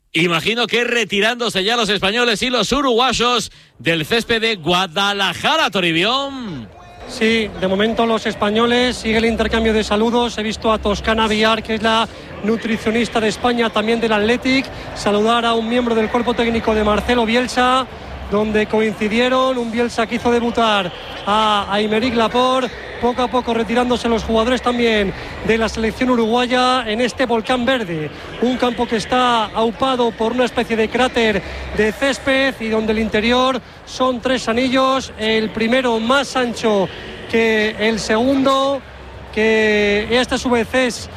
Imagino que retirándose ya los españoles y los uruguayos del césped de Guadalajara, Toribión. Sí, de momento los españoles, sigue el intercambio de saludos. He visto a Toscana Villar, que es la nutricionista de España, también del Athletic, saludar a un miembro del cuerpo técnico de Marcelo Bielsa, donde coincidieron un Bielsa que hizo debutar a Aymeric Laporte, poco a poco retirándose los jugadores también de la selección uruguaya en este volcán verde, un campo que está aupado por una especie de cráter de césped y donde el interior son 3 anillos, el primero más ancho que el segundo, que este a su vez es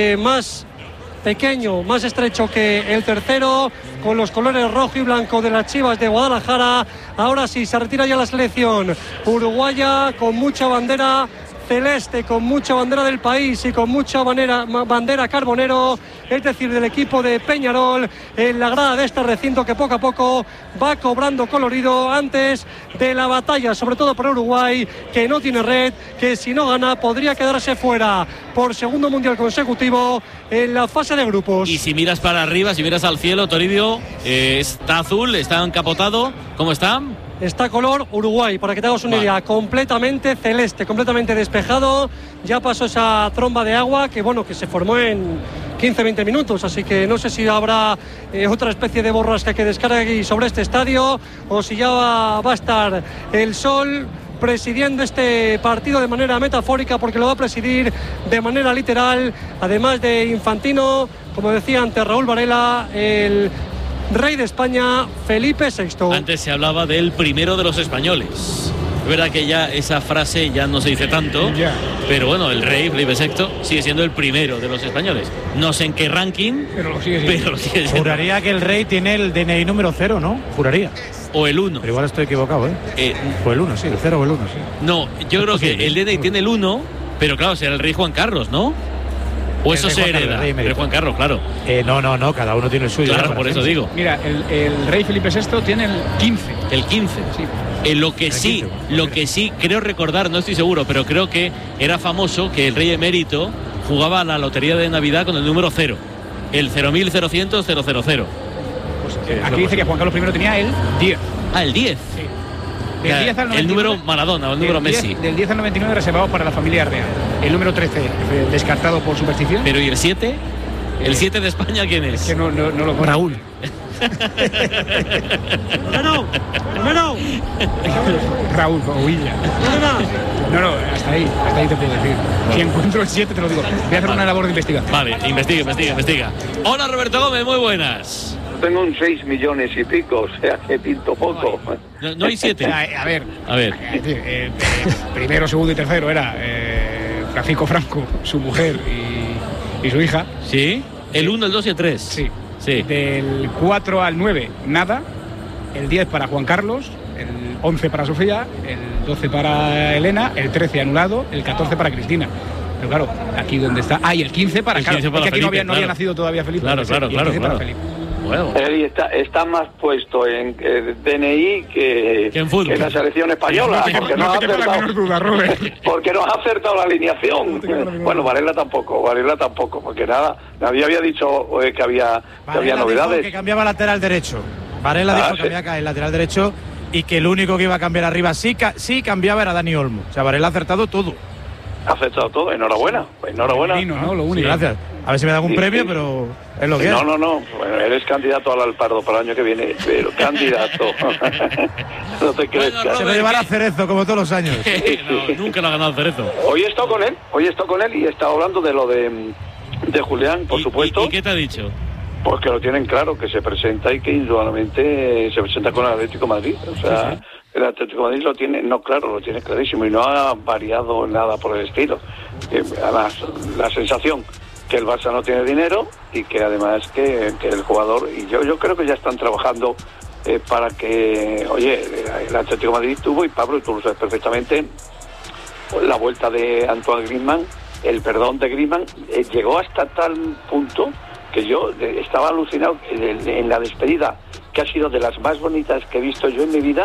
más pequeño, más estrecho que el tercero, con los colores rojo y blanco de las Chivas de Guadalajara. Ahora sí, se retira ya la selección uruguaya con mucha bandera celeste, con mucha bandera del país y con mucha bandera carbonero, es decir, del equipo de Peñarol, en la grada de este recinto que poco a poco va cobrando colorido antes de la batalla, sobre todo por Uruguay, que no tiene red, que si no gana podría quedarse fuera por segundo mundial consecutivo en la fase de grupos. Y si miras para arriba, si miras al cielo, Toribio, está azul, está encapotado, ¿cómo está? Está color Uruguay, para que te hagas una idea, completamente celeste, completamente despejado. Ya pasó esa tromba de agua que, bueno, que se formó en 15-20 minutos, así que no sé si habrá otra especie de borrasca que descargue sobre este estadio o si ya va a estar el sol presidiendo este partido de manera metafórica, porque lo va a presidir de manera literal, además de Infantino, como decía ante Raúl Varela, el rey de España, Felipe VI. Antes se hablaba del primero de los españoles. Es verdad que ya esa frase ya no se dice tanto, pero bueno, el rey Felipe VI sigue siendo el primero de los españoles. No sé en qué ranking, pero lo sigue siendo. Juraría que el rey tiene el DNI número 0, ¿no? Juraría. O el 1. Pero igual estoy equivocado, ¿eh? O el 1, sí, el 0 o el 1, sí. No, yo creo que el DNI tiene el 1, pero claro, será el rey Juan Carlos, ¿no? O eso se hereda. El Juan Carlos, claro. No, cada uno tiene el suyo. Claro, por eso digo. Mira, el rey Felipe VI tiene el 15. El 15. Sí. Lo que sí, creo recordar, no estoy seguro, pero creo que era famoso que el rey emérito jugaba a la lotería de Navidad con el número 0. El 0.000.000. Pues, aquí dice que Juan Carlos I tenía el 10. Ah, el 10. Sí. Del 10 al 99, el número Maradona o el número Messi. Del 10 al 99 reservado para la familia real. El número 13 descartado por superstición. Pero ¿y el 7? ¿El 7 de España quién es? Que no lo pone. Raúl. ¡Hermano! Raúl Ovilla. No, hasta ahí te puedo decir. Si encuentro el 7 te lo digo. Voy a hacer una labor de investigación. Vale, investiga. Hola, Roberto Gómez, muy buenas. Tengo un 6 millones y pico, o sea que pinto poco. No hay 7. A ver. Primero, segundo y tercero era Francisco Franco, su mujer y su hija. ¿Sí? El 1, el 2 y el 3. Sí. Del 4 al 9, nada. El 10 para Juan Carlos, el 11 para Sofía, el 12 para Elena, el 13 anulado, el 14 para Cristina. Pero claro, aquí donde está. Y el 15 para Carlos. Porque aquí Felipe, no había nacido todavía Felipe. Claro. Para Felipe. Bueno. Está más puesto en DNI que en fútbol, que en la selección española, porque no ha acertado la alineación. Bueno, Varela tampoco, porque nadie había dicho que había novedades. Dijo que cambiaba lateral derecho. Varela dijo que había el lateral derecho y que el único que iba a cambiar arriba sí cambiaba era Dani Olmo. O sea, Varela ha acertado todo. Ha aceptado todo, enhorabuena. No, lo único. Gracias. A ver si me dan un premio, pero es lo que es. No. Bueno, eres candidato al Alpardo para el año que viene, pero candidato. No te crees. Bueno, se lo llevará Cerezo, como todos los años. No, nunca lo ha ganado Cerezo. Hoy he estado con él y he estado hablando de lo de Julián, por supuesto. ¿Y qué te ha dicho? Pues que lo tienen claro, que se presenta y que indudablemente se presenta con el Atlético de Madrid. O sea, sí. El Atlético de Madrid lo tiene clarísimo y no ha variado nada por el estilo. Además, la sensación que el Barça no tiene dinero y que además que el jugador, y yo creo que ya están trabajando para que, el Atlético de Madrid tuvo, y Pablo, y tú lo sabes perfectamente, la vuelta de Antoine Griezmann, el perdón de Griezmann, llegó hasta tal punto que yo estaba alucinado en la despedida, que ha sido de las más bonitas que he visto yo en mi vida,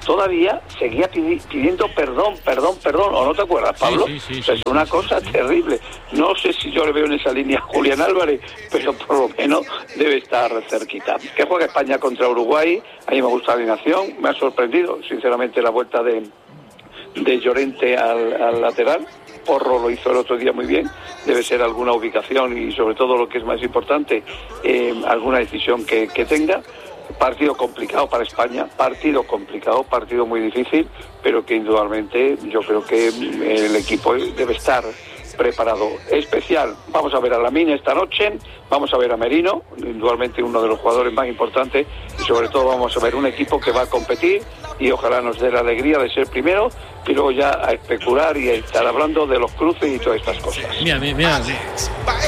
todavía seguía pidiendo perdón, ¿o no te acuerdas, Pablo? Sí, es una cosa terrible. No sé si yo le veo en esa línea a Julián Álvarez, pero por lo menos debe estar cerquita. Que juega España contra Uruguay, a mí me gusta la alineación, me ha sorprendido, sinceramente, la vuelta de Llorente al lateral. Porro lo hizo el otro día muy bien, debe ser alguna ubicación y sobre todo lo que es más importante, alguna decisión que tenga. Partido complicado para España, partido muy difícil, pero que indudablemente yo creo que el equipo debe estar preparado. Especial, vamos a ver a Lamine esta noche, vamos a ver a Merino, indudablemente uno de los jugadores más importantes, y sobre todo vamos a ver un equipo que va a competir y ojalá nos dé la alegría de ser primero y luego ya a especular y a estar hablando de los cruces y todas estas cosas. Mira. Sí,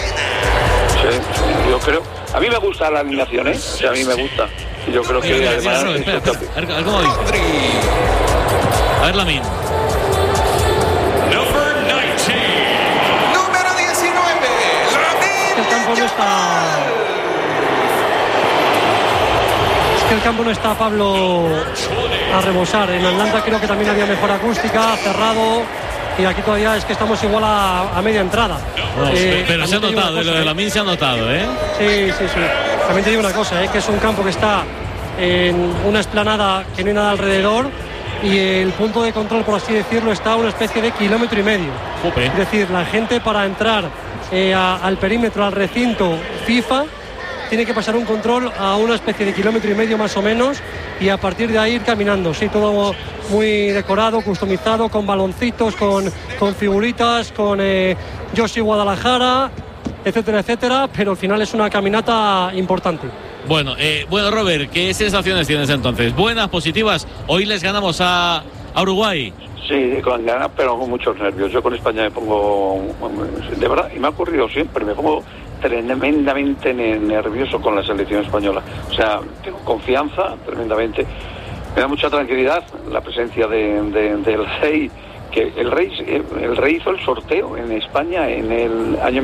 yo creo, a mí me gusta la alineación, o sea, a mí me gusta. Yo creo que mira, además... espera, a ver cómo dice. A ver, Lamine. Número 19, El campo no está... Es que el campo no está, Pablo, a rebosar. En Atlanta creo que también había mejor acústica, cerrado, y aquí todavía es que estamos igual a media entrada. No, pero se ha notado, lo de Lamine se ha notado, ¿eh? Sí. También te digo una cosa, que es un campo que está en una explanada que no hay nada alrededor, y el punto de control, por así decirlo, está a una especie de 1,5 kilómetros. Jope. Es decir, la gente para entrar al perímetro, al recinto FIFA, tiene que pasar un control a una especie de 1,5 kilómetros más o menos, y a partir de ahí ir caminando. Sí, todo muy decorado, customizado, con baloncitos, con figuritas, con Yoshi Guadalajara, etcétera, pero al final es una caminata importante. Bueno, Robert, ¿qué sensaciones tienes entonces? ¿Buenas, positivas? Hoy les ganamos a Uruguay. Sí, con ganas, pero con muchos nervios. Yo con España me pongo, de verdad, y me ha ocurrido siempre, me pongo tremendamente nervioso con la selección española. O sea, tengo confianza tremendamente. Me da mucha tranquilidad la presencia del rey, que el rey hizo el sorteo en España en el año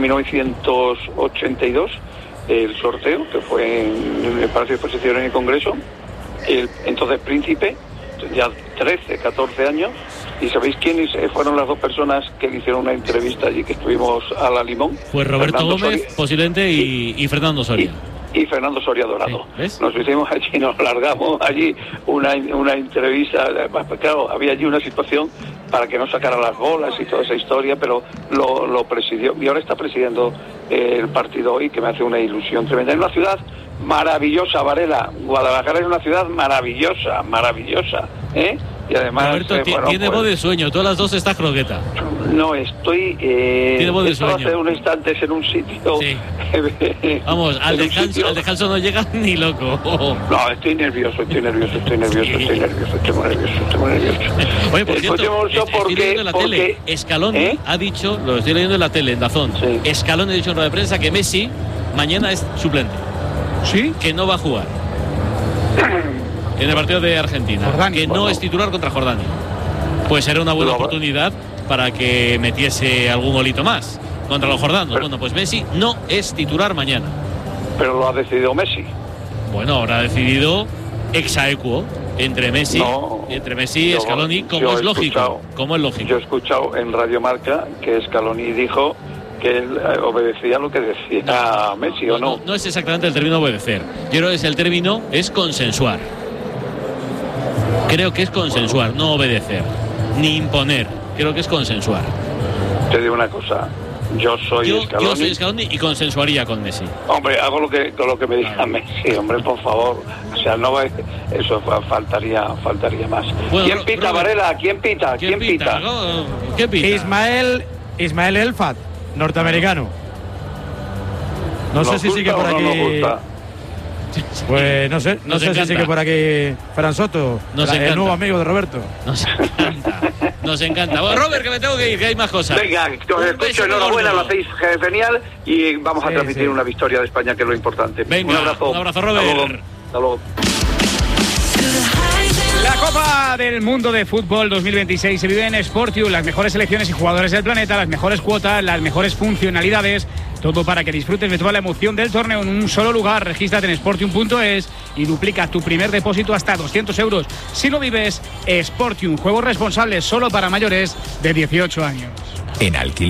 1982, el sorteo, que fue en el Palacio de Exposiciones en el Congreso. El entonces príncipe, ya 13, 14 años, y ¿sabéis quiénes fueron las dos personas que le hicieron una entrevista allí, que estuvimos a la limón? Pues Roberto Gómez, posiblemente, y Fernando Soria. Y Fernando Soria Dorado. ¿Ves? Nos hicimos allí, nos largamos allí una entrevista. Claro, había allí una situación para que no sacara las bolas y toda esa historia, pero lo presidió, y ahora está presidiendo el partido hoy, que me hace una ilusión tremenda. Es una ciudad maravillosa, Varela. Guadalajara es una ciudad maravillosa, ¿eh? Y además, Roberto, tiene voz de sueño. Todas las dos está croqueta. No, estoy... tiene voz de sueño. Hace un instante en un sitio... Sí. Vamos, al descanso no llega ni loco. No, estoy nervioso. Estoy muy nervioso. Oye, por cierto, estoy leyendo en la tele. Scaloni ha dicho, lo estoy leyendo en la tele, en Dazón. Sí. Scaloni ha dicho en rueda de prensa que Messi mañana es suplente. ¿Sí? Que no va a jugar en el partido de Argentina. Jordania. Que no es titular contra Jordania. Pues era una buena oportunidad para que metiese algún golito más contra los jordanos. Bueno, pues Messi no es titular mañana. Pero lo ha decidido Messi. Bueno, ahora ha decidido ex aequo entre Messi y Scaloni, como es lógico. Yo he escuchado en Radio Marca que Scaloni dijo que él obedecía lo que decía Messi, ¿o no? No es exactamente el término obedecer. Yo creo que el término es consensuar. Creo que es consensuar, no obedecer, ni imponer. Creo que es consensuar. Te digo una cosa. Yo soy Scaloni y consensuaría con Messi. Hombre, hago lo que me diga Messi, hombre, por favor. O sea, no va, eso faltaría más. Bueno, ¿Quién pita, Varela? ¿Quién pita? ¿Quién pita? Ismael Elfat, norteamericano. No sé si sigue por aquí. Pues no sé si sigue por aquí Fran Soto, el nuevo amigo de Roberto. Nos encanta. Bueno, Robert, que me tengo que ir, que hay más cosas. Venga, que os escucho, enhorabuena, lo hacéis genial, y vamos a transmitir una victoria de España, que es lo importante. Venga, un abrazo, Robert. Hasta luego. La Copa del Mundo de Fútbol 2026 se vive en Sportium. Las mejores selecciones y jugadores del planeta, las mejores cuotas, las mejores funcionalidades. Todo para que disfrutes de toda la emoción del torneo en un solo lugar. Regístrate en sportium.es y duplica tu primer depósito hasta 200 euros. Si lo vives, Sportium. Juegos responsables solo para mayores de 18 años. En Alquiler